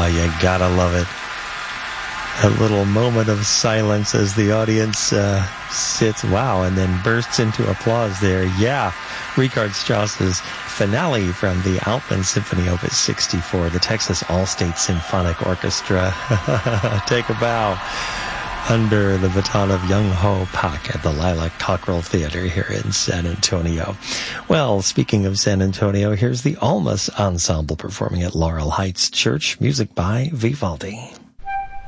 you gotta love it. A little moment of silence as the audience sits, wow, and then bursts into applause there. Yeah, Richard Strauss's finale from the Alpin Symphony Opus 64, the Texas All-State Symphonic Orchestra. Take a bow under the baton of Young Ho Pak at the Lilac Cockerel Theater here in San Antonio. Well, speaking of San Antonio, here's the Almas Ensemble performing at Laurel Heights Church, music by Vivaldi.